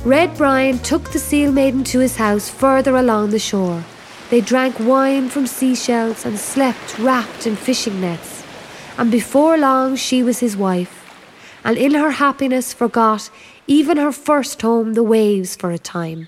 Red Brian took the Seal Maiden to his house further along the shore. They drank wine from seashells and slept wrapped in fishing nets. And before long she was his wife, and in her happiness forgot even her first home, the waves, for a time.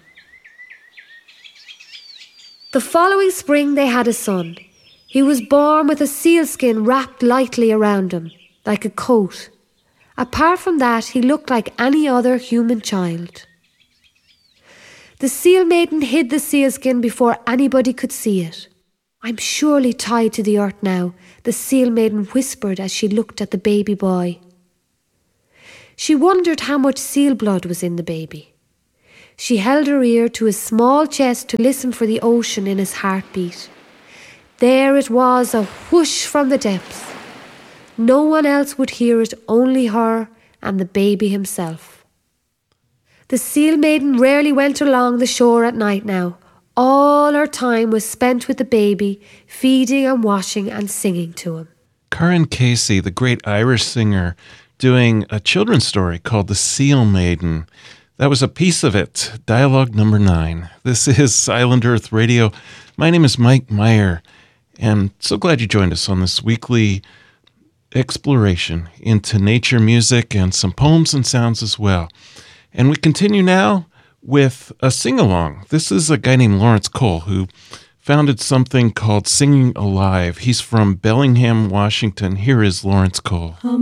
The following spring they had a son. He was born with a sealskin wrapped lightly around him, like a coat. Apart from that, he looked like any other human child. The Seal Maiden hid the sealskin before anybody could see it. "I'm surely tied to the earth now," the Seal Maiden whispered as she looked at the baby boy. She wondered how much seal blood was in the baby. She held her ear to his small chest to listen for the ocean in his heartbeat. There it was, a whoosh from the depths. No one else would hear it, only her and the baby himself. The Seal Maiden rarely went along the shore at night now. All her time was spent with the baby, feeding and washing and singing to him. Karin Casey, the great Irish singer, doing a children's story called The Seal Maiden. That was a piece of it, dialogue number 9. This is Island Earth Radio. My name is Mike Meyer, and so glad you joined us on this weekly exploration into nature, music, and some poems and sounds as well. And we continue now with a sing-along. This is a guy named Lawrence Cole who founded something called Singing Alive. He's from Bellingham, Washington. Here is Lawrence Cole.